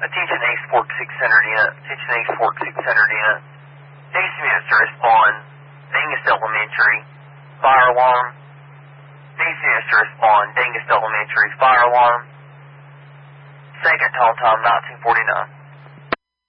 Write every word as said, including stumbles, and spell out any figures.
Attention Ace forty-six centered in. Attention Ace forty-six centered in. Next minutes to respond. Dingus Elementary. Fire alarm. Next minutes to respond. Dingus Elementary. Fire alarm. Second tall time nineteen forty-nine.